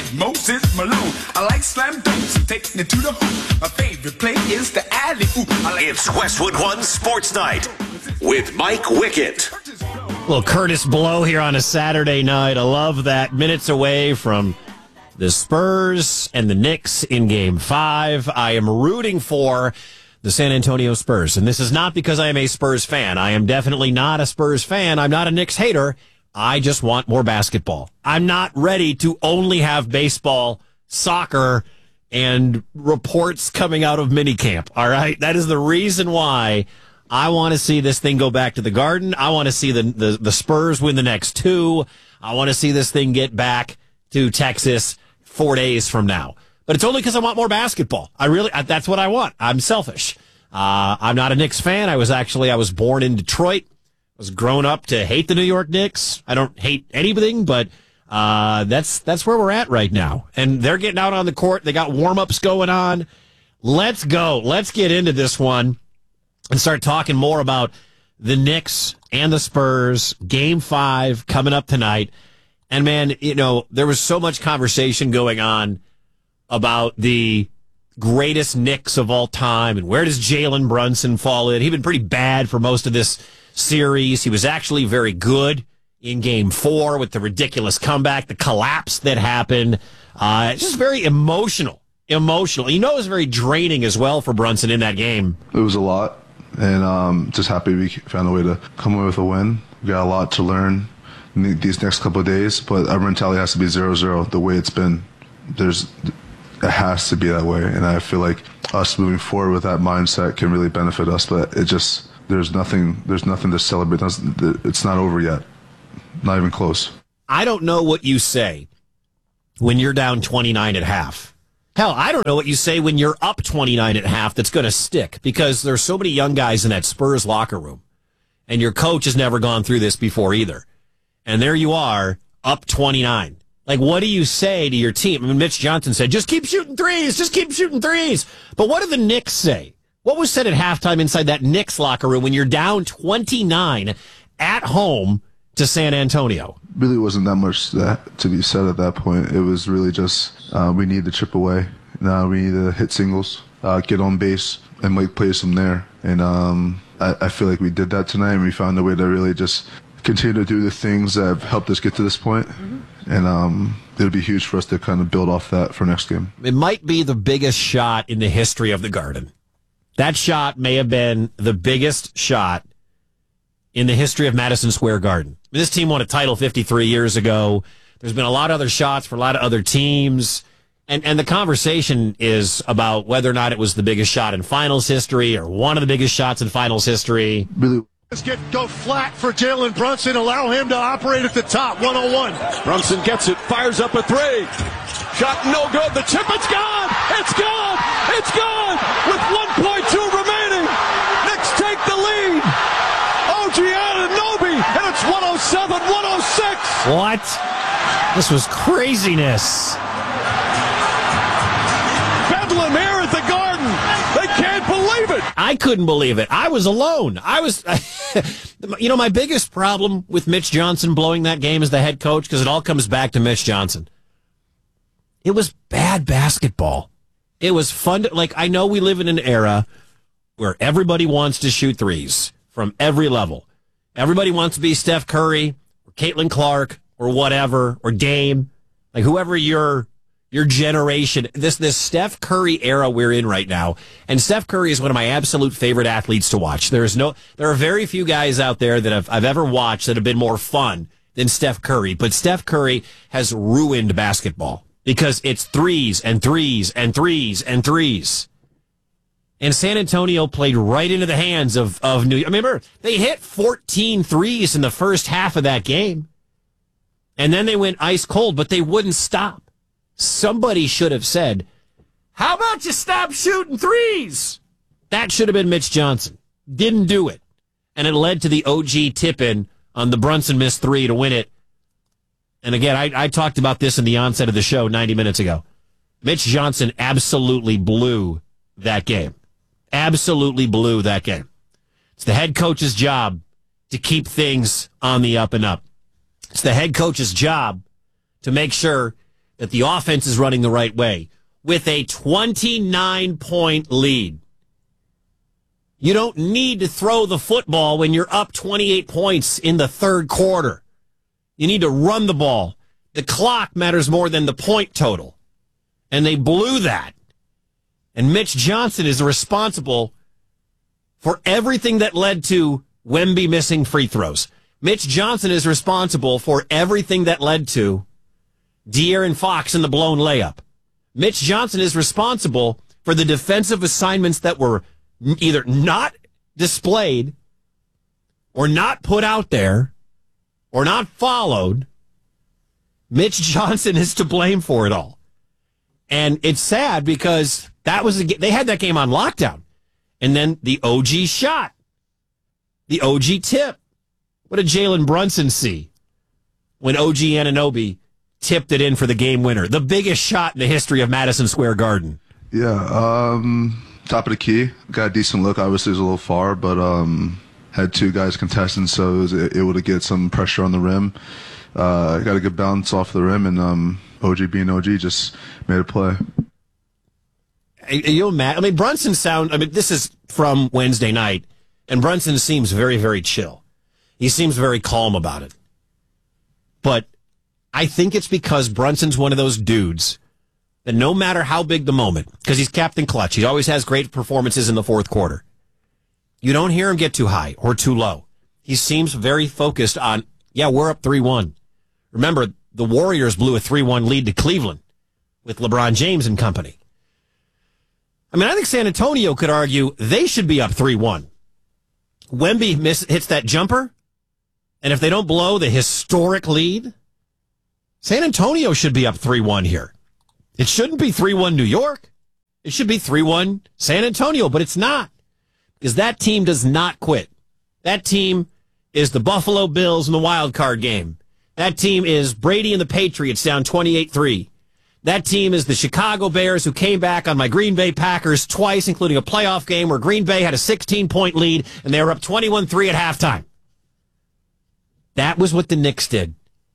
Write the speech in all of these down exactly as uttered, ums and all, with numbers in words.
Moses Malone. I like slam dunks and taking it to the hoop. My favorite play is the alley-oop. Like it's Westwood One Sports Night with Mike Wickett. Well, Curtis Blow here on a Saturday night. I love that. Minutes away from the Spurs and the Knicks in Game five. I am rooting for the San Antonio Spurs. And this is not because I am a Spurs fan. I am definitely not a Spurs fan. I'm not a Knicks hater. I just want more basketball. I'm not ready to only have baseball, soccer, and reports coming out of minicamp. All right? That is the reason why I want to see this thing go back to the Garden. I want to see the, the, the Spurs win the next two. I want to see this thing get back to Texas four days from now. But it's only because I want more basketball. I really, that's what I want. I'm selfish. Uh, I'm not a Knicks fan. I was actually, I was born in Detroit. I was grown up to hate the New York Knicks. I don't hate anything, but uh, that's that's where we're at right now. And they're getting out on the court. They got warm-ups going on. Let's go. Let's get into this one and start talking more about the Knicks and the Spurs. Game five coming up tonight. And, man, you know, there was so much conversation going on about the greatest Knicks of all time and where does Jalen Brunson fall in. He'd been pretty bad for most of this series. He was actually very good in Game four with the ridiculous comeback, the collapse that happened. Uh, just very emotional. Emotional. You know, it was very draining as well for Brunson in that game. It was a lot. And um, just happy we found a way to come away with a win. We got a lot to learn in these next couple of days, but our mentality has to be zero zero the way it's been. There's, it has to be that way, and I feel like us moving forward with that mindset can really benefit us. But it just there's nothing there's nothing to celebrate. It's not over yet, not even close. I don't know what you say when you're down twenty-nine at half. Hell, I don't know what you say when you're up twenty-nine at half that's going to stick, because there's so many young guys in that Spurs locker room, and your coach has never gone through this before either. And there you are, up twenty-nine. Like, what do you say to your team? I mean, Mitch Johnson said, just keep shooting threes, just keep shooting threes. But what do the Knicks say? What was said at halftime inside that Knicks locker room when you're down twenty-nine at home to San Antonio? Really wasn't that much that to be said at that point. It was really just uh, we need to chip away. Now we need to hit singles, uh, get on base, and make plays from there. And um, I, I feel like we did that tonight, and we found a way to really just continue to do the things that have helped us get to this point. Mm-hmm. And um, it'll be huge for us to kind of build off that for next game. It might be the biggest shot in the history of the Garden. That shot may have been the biggest shot in the history of Madison Square Garden. I mean, this team won a title fifty-three years ago. There's been a lot of other shots for a lot of other teams. And and the conversation is about whether or not it was the biggest shot in finals history or one of the biggest shots in finals history. Really. Let's get go flat for Jalen Brunson. Allow him to operate at the top. one oh one. Brunson gets it. Fires up a three. Shot no good. The chip, it's gone. It's gone. It's gone. With one point two remaining. Knicks take the lead. O G Anunoby. And it's one oh seven one oh six. What? This was craziness. Bedlam here at the Garden. They can't believe it. I couldn't believe it. I was alone. I was, you know, my biggest problem with Mitch Johnson blowing that game as the head coach, because it all comes back to Mitch Johnson. It was bad basketball. It was fun to, like, I know we live in an era where everybody wants to shoot threes from every level. Everybody wants to be Steph Curry or Caitlin Clark or whatever, or Dame, like whoever your your generation, this this Steph Curry era we're in right now. And Steph Curry is one of my absolute favorite athletes to watch. There is no, there are very few guys out there that I've, I've ever watched that have been more fun than Steph Curry. But Steph Curry has ruined basketball because it's threes and threes and threes and threes. And San Antonio played right into the hands of, of New York. I remember they hit fourteen threes in the first half of that game. And then they went ice cold, but they wouldn't stop. Somebody should have said, how about you stop shooting threes? That should have been Mitch Johnson. Didn't do it. And it led to the O G tip-in on the Brunson missed three to win it. And again, I, I talked about this in the onset of the show ninety minutes ago. Mitch Johnson absolutely blew that game. Absolutely blew that game. It's the head coach's job to keep things on the up and up. It's the head coach's job to make sure that the offense is running the right way with a twenty-nine point lead. You don't need to throw the football when you're up twenty-eight points in the third quarter. You need to run the ball. The clock matters more than the point total. And they blew that. And Mitch Johnson is responsible for everything that led to Wemby missing free throws. Mitch Johnson is responsible for everything that led to De'Aaron Fox in the blown layup. Mitch Johnson is responsible for the defensive assignments that were either not displayed or not put out there or not followed. Mitch Johnson is to blame for it all. And it's sad because that was a, they had that game on lockdown. And then the O G shot. The O G tip. What did Jalen Brunson see when O G Anunoby tipped it in for the game winner? The biggest shot in the history of Madison Square Garden. Yeah, um, top of the key. Got a decent look. Obviously, it was a little far, but um, had two guys contesting, so it was able to get some pressure on the rim. Uh, got a good bounce off the rim, and um, O G being O G just made a play. Are you mad? I mean, Brunson sound. I mean, this is from Wednesday night, and Brunson seems very, very chill. He seems very calm about it. But I think it's because Brunson's one of those dudes that no matter how big the moment, because he's Captain Clutch, he always has great performances in the fourth quarter. You don't hear him get too high or too low. He seems very focused on, yeah, we're up three one. Remember, the Warriors blew a three one lead to Cleveland with LeBron James and company. I mean, I think San Antonio could argue they should be up three one. Wemby miss, hits that jumper, and if they don't blow the historic lead, San Antonio should be up three one here. It shouldn't be three one New York. It should be three one San Antonio, but it's not. Because that team does not quit. That team is the Buffalo Bills in the wild card game. That team is Brady and the Patriots down twenty-eight three. That team is the Chicago Bears, who came back on my Green Bay Packers twice, including a playoff game where Green Bay had a sixteen point lead, and they were up twenty-one three at halftime. That was what the Knicks did.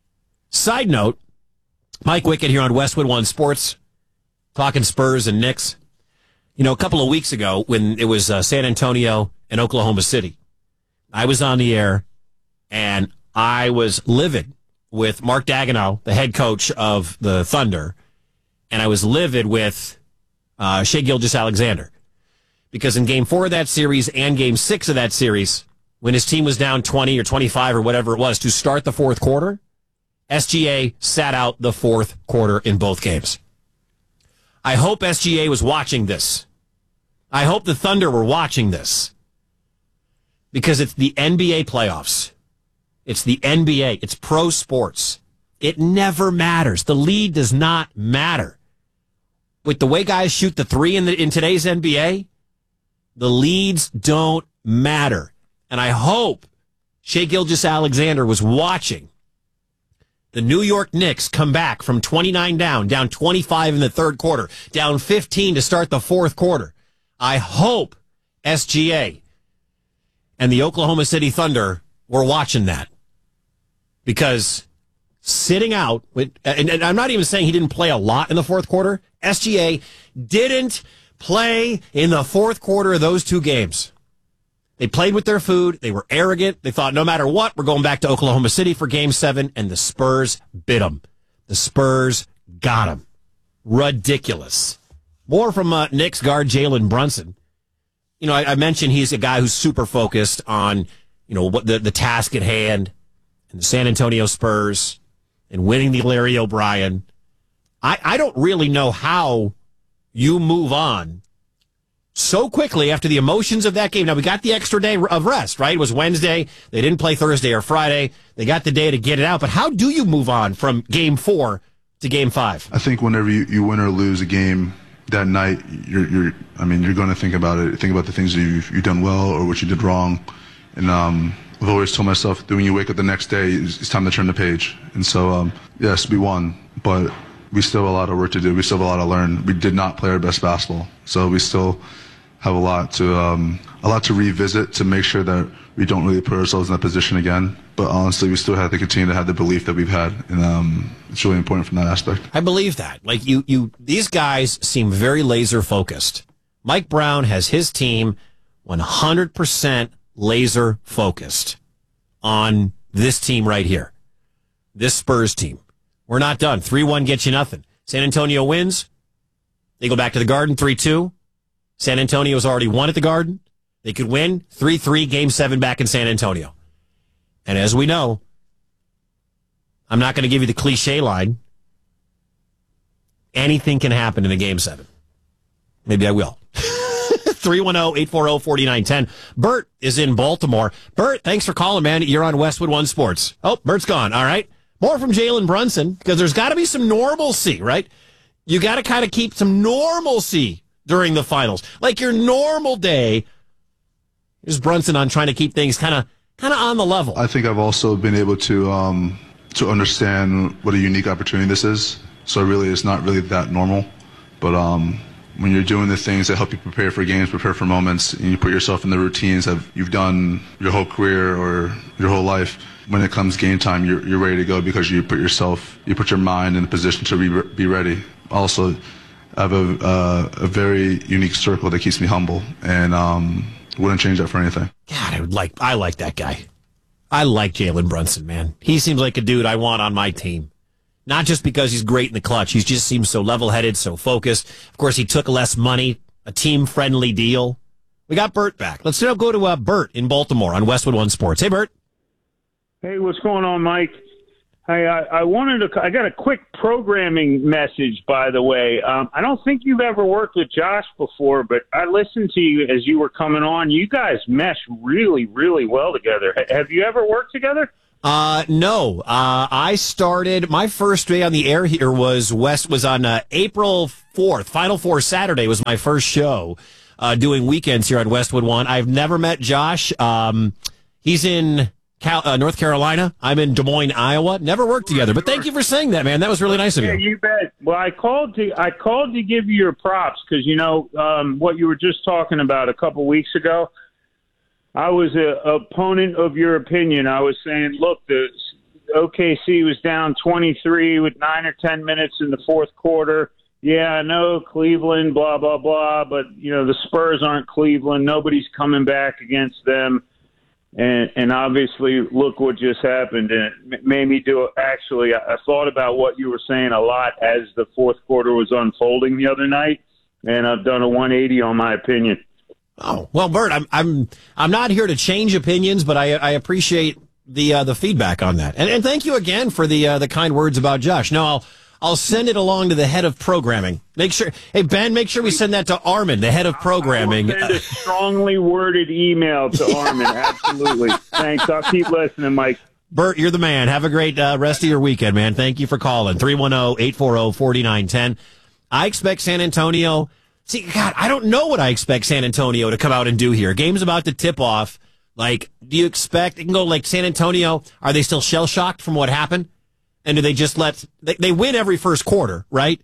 Side note, Mike Wickett here on Westwood One Sports, talking Spurs and Knicks. You know, a couple of weeks ago when it was uh, San Antonio and Oklahoma City, I was on the air, and I was livid with Mark Daigneault, the head coach of the Thunder, and I was livid with uh, Shai Gilgeous-Alexander. Because in game four of that series and game six of that series, when his team was down twenty or twenty-five or whatever it was to start the fourth quarter, S G A sat out the fourth quarter in both games. I hope S G A was watching this. I hope the Thunder were watching this. Because it's the N B A playoffs. It's the N B A. It's pro sports. It never matters. The lead does not matter. With the way guys shoot the three in, the, in today's N B A, the leads don't matter. And I hope Shai Gilgeous-Alexander was watching the New York Knicks come back from twenty-nine down, down twenty-five in the third quarter, down fifteen to start the fourth quarter. I hope S G A and the Oklahoma City Thunder were watching that. Because sitting out, with, and, and I'm not even saying he didn't play a lot in the fourth quarter, S G A didn't play in the fourth quarter of those two games. They played with their food. They were arrogant. They thought no matter what, we're going back to Oklahoma City for game seven, and the Spurs bit them. The Spurs got them. Ridiculous. More from uh, Knicks guard Jalen Brunson. You know, I, I mentioned he's a guy who's super focused on, you know, what the, the task at hand and the San Antonio Spurs and winning the Larry O'Brien. I, I don't really know how you move on so quickly after the emotions of that game. Now, we got the extra day of rest, right? It was Wednesday. They didn't play Thursday or Friday. They got the day to get it out. But how do you move on from game four to game five? I think whenever you, you win or lose a game that night, you're, you're I mean, you're going to think about it. Think about the things that you've, you've done well or what you did wrong. And um, I've always told myself that when you wake up the next day, it's, it's time to turn the page. And so, um, yes, we won, but we still have a lot of work to do. We still have a lot to learn. We did not play our best basketball. So we still have a lot to um, a lot to revisit to make sure that we don't really put ourselves in that position again. but honestly, we still have to continue to have the belief that we've had, and um, it's really important from that aspect. I believe that. Like you, you, these guys seem very laser focused. Mike Brown has his team one hundred percent laser focused on this team right here, this Spurs team. We're not done. three one gets you nothing. San Antonio wins. They go back to the Garden three two. San Antonio's already won at the Garden. They could win three three, game seven back in San Antonio. And as we know, I'm not going to give you the cliche line. Anything can happen in a game seven. Maybe I will. three one zero, eight four zero, four nine one zero. Bert is in Baltimore. Bert, thanks for calling, man. You're on Westwood One Sports. Oh, Bert's gone. All right. More from Jalen Brunson, because there's got to be some normalcy, right? You got to kind of keep some normalcy during the finals. Like your normal day. Here's Brunson on trying to keep things kind of kind of on the level. I think I've also been able to um, to understand what a unique opportunity this is. So really, it's not really that normal. But um, when you're doing the things that help you prepare for games, prepare for moments, and you put yourself in the routines that you've done your whole career or your whole life, when it comes game time, you're, you're ready to go because you put yourself, you put your mind in a position to be, be ready. Also, I have a, uh, a very unique circle that keeps me humble, and um, wouldn't change that for anything. God, I would like, I like that guy. I like Jalen Brunson, man. He seems like a dude I want on my team. Not just because he's great in the clutch. He just seems so level-headed, so focused. Of course, he took less money, a team-friendly deal. We got Bert back. Let's now go to uh, Bert in Baltimore on Westwood One Sports. Hey, Bert. Hey, what's going on, Mike? Hey, I, I wanted to. I got a quick programming message, by the way. Um, I don't think you've ever worked with Josh before, but I listened to you as you were coming on. You guys mesh really, really well together. H- have you ever worked together? Uh, no. Uh, I started, my first day on the air here was West, was on uh, April fourth. Final Four Saturday was my first show, uh, doing weekends here on Westwood One. I've never met Josh. Um, he's in Cal, uh, North Carolina. I'm in Des Moines, Iowa. Never worked together, but thank you for saying that, man. That was really nice of you. Yeah, you bet. Well, I called to, I called to give you your props because, you know, um, what you were just talking about a couple weeks ago. I was a opponent of your opinion. I was saying, look, the O K C was down twenty-three with nine or ten minutes in the fourth quarter. Yeah, I know Cleveland, blah, blah, blah, but, you know, the Spurs aren't Cleveland. Nobody's coming back against them. And, and obviously, look what just happened. And it made me do it. Actually, I, I thought about what you were saying a lot as the fourth quarter was unfolding the other night, and I've done a one eighty on my opinion. Oh, well, Bert, I'm I'm I'm not here to change opinions, but I I appreciate the uh, the feedback on that, and and thank you again for the uh, the kind words about Josh. No, I'll I'll send it along to the head of programming. Make sure, hey Ben, make sure we send that to Armin, the head of programming. I will send a strongly worded email to Armin. Absolutely. Thanks. I'll keep listening, Mike. Bert, you're the man. Have a great uh, rest of your weekend, man. Thank you for calling. three one zero, eight four zero, four nine one zero. I expect San Antonio. See, God, I don't know what I expect San Antonio to come out and do here. Game's about to tip off. Like, do you expect it can go like San Antonio? Are they still shell-shocked from what happened? And do they just let they, they win every first quarter, right?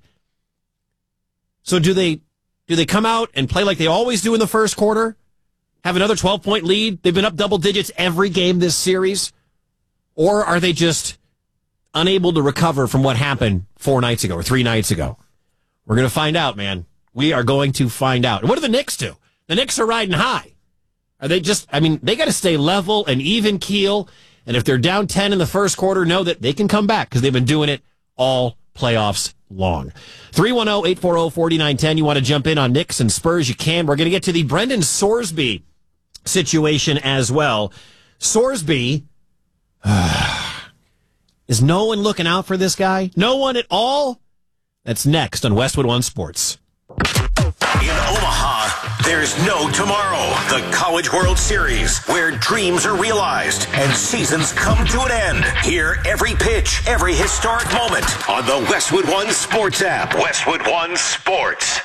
So do they do they come out and play like they always do in the first quarter? Have another twelve-point lead? They've been up double digits every game this series? Or are they just unable to recover from what happened four nights ago or three nights ago? We're going to find out, man. We are going to find out. What do the Knicks do? The Knicks are riding high. Are they just, I mean, they got to stay level and even keel. And if they're down ten in the first quarter, know that they can come back because they've been doing it all playoffs long. three one zero, eight four zero, four nine one zero. You want to jump in on Knicks and Spurs? You can. We're going to get to the Brendan Sorsby situation as well. Sorsby, uh, is no one looking out for this guy? No one at all? That's next on Westwood One Sports. In Omaha, there's no tomorrow. The College World Series, where dreams are realized and seasons come to an end. Hear every pitch, every historic moment on the Westwood One Sports app. Westwood One Sports.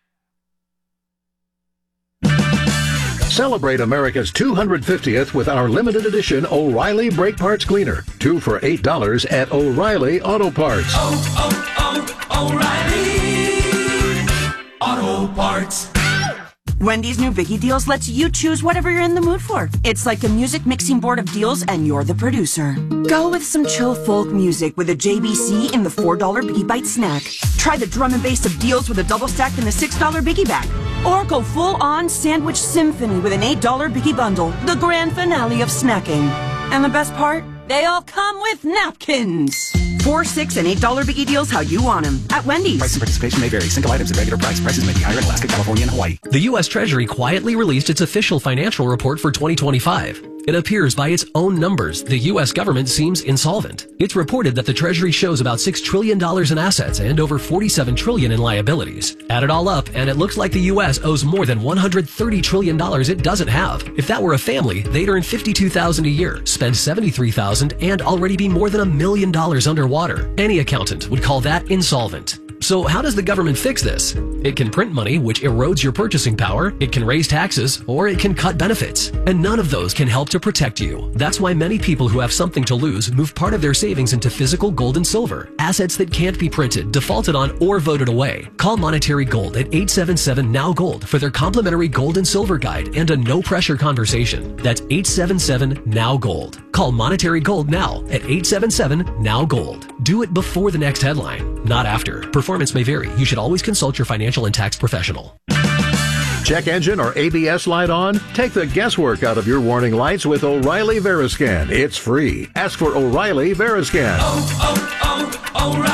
Celebrate America's two hundred fiftieth with our limited edition O'Reilly Brake Parts Cleaner. Two for eight dollars at O'Reilly Auto Parts. Oh, oh, oh, O'Reilly Auto Parts. Wendy's new Biggie Deals lets you choose whatever you're in the mood for. It's like a music mixing board of deals, and you're the producer. Go with some chill folk music with a J B C in the four dollar Biggie Bite snack. Try the drum and bass of deals with a double stack in the six dollar Biggie bag. Or go full-on sandwich symphony with an eight dollar Biggie bundle, the grand finale of snacking. And the best part? They all come with napkins. Four, six, and eight dollar Biggie Deals how you want them at Wendy's. Price and participation may vary. Single items at regular price. Prices may be higher in Alaska, California, and Hawaii. The U S Treasury quietly released its official financial report for twenty twenty-five. It appears by its own numbers, the U S government seems insolvent. It's reported that the Treasury shows about six trillion dollars in assets and over forty-seven trillion dollars in liabilities. Add it all up, and it looks like the U S owes more than one hundred thirty trillion dollars it doesn't have. If that were a family, they'd earn fifty-two thousand dollars a year, spend seventy-three thousand dollars, and already be more than a million dollars underwater. Any accountant would call that insolvent. So how does the government fix this? It can print money, which erodes your purchasing power, it can raise taxes, or it can cut benefits. And none of those can help to protect you. That's why many people who have something to lose move part of their savings into physical gold and silver, assets that can't be printed, defaulted on, or voted away. Call Monetary Gold at eight seven seven N O W Gold for their complimentary gold and silver guide and a no-pressure conversation. That's eight seven seven N O W Gold. Call Monetary Gold now at eight seven seven N O W Gold. Do it before the next headline, not after. Performance may vary. You should always consult your financial and tax professional. Check engine or A B S light on? Take the guesswork out of your warning lights with O'Reilly Veriscan. It's free. Ask for O'Reilly Veriscan. Oh,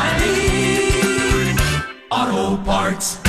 oh, oh, O'Reilly Auto Parts.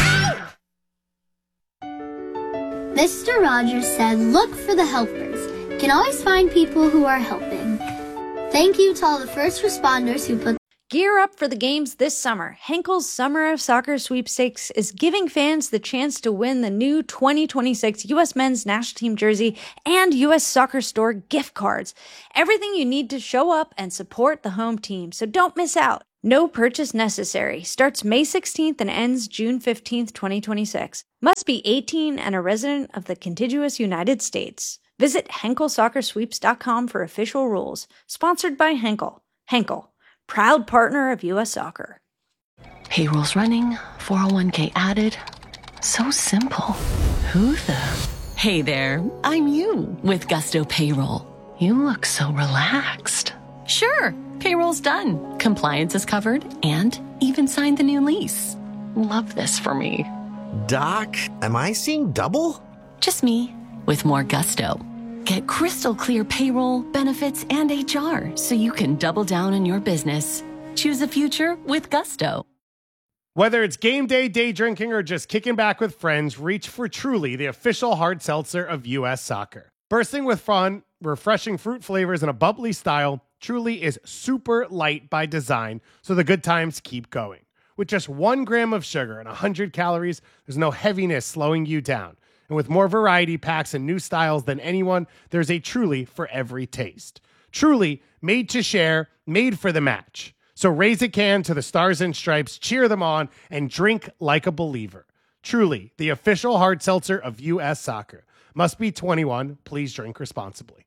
Mister Rogers said, look for the helpers. You can always find people who are helping. Thank you to all the first responders who put Gear up for the games this summer. Henkel's Summer of Soccer Sweepstakes is giving fans the chance to win the new twenty twenty-six U S Men's National Team jersey and U S Soccer Store gift cards. Everything you need to show up and support the home team, so don't miss out. No purchase necessary. Starts May sixteenth and ends June fifteenth, twenty twenty-six. Must be eighteen and a resident of the contiguous United States. Visit Henkel Soccer Sweeps dot com for official rules. Sponsored by Henkel. Henkel, proud partner of U S Soccer. Payroll's running, four oh one k added. So simple. Who the? Hey there, I'm you with Gusto Payroll. You look so relaxed. Sure, payroll's done. Compliance is covered and even signed the new lease. Love this for me. Doc, am I seeing double? Just me with more gusto. Get crystal clear payroll, benefits, and H R so you can double down on your business. Choose a future with Gusto. Whether it's game day, day drinking, or just kicking back with friends, reach for Truly, the official hard seltzer of U S Soccer. Bursting with fun, refreshing fruit flavors, and a bubbly style, Truly is super light by design, so the good times keep going. With just one gram of sugar and one hundred calories, there's no heaviness slowing you down. And with more variety packs and new styles than anyone, there's a Truly for every taste. Truly, made to share, made for the match. So raise a can to the Stars and Stripes, cheer them on, and drink like a believer. Truly, the official hard seltzer of U S Soccer. Must be twenty-one. Please drink responsibly.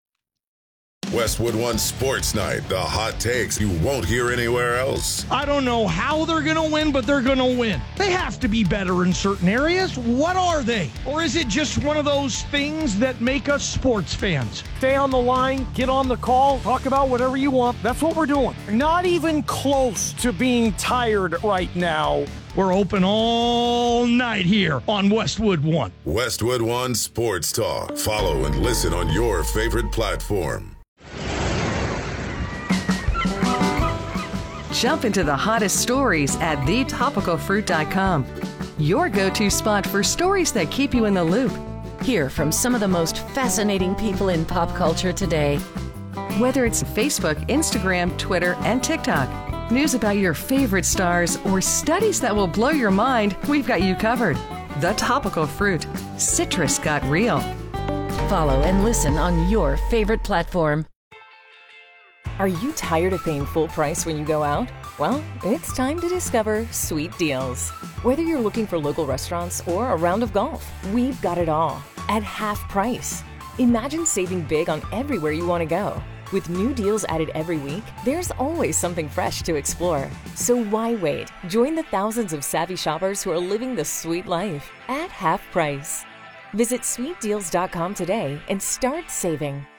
Westwood One Sports Night, the hot takes you won't hear anywhere else. I don't know how they're going to win, but they're going to win. They have to be better in certain areas. What are they? Or is it just one of those things that make us sports fans? Stay on the line, get on the call, talk about whatever you want. That's what we're doing. Not even close to being tired right now. We're open all night here on Westwood One. Westwood One Sports Talk. Follow and listen on your favorite platform. Jump into the hottest stories at the topical fruit dot com. Your go-to spot for stories that keep you in the loop. Hear from some of the most fascinating people in pop culture today. Whether it's Facebook, Instagram, Twitter, and TikTok, news about your favorite stars, or studies that will blow your mind, we've got you covered. The Topical Fruit. Citrus got real. Follow and listen on your favorite platform. Are you tired of paying full price when you go out? Well, it's time to discover Sweet Deals. Whether you're looking for local restaurants or a round of golf, we've got it all at half price. Imagine saving big on everywhere you want to go. With new deals added every week, there's always something fresh to explore. So why wait? Join the thousands of savvy shoppers who are living the sweet life at half price. Visit sweet deals dot com today and start saving.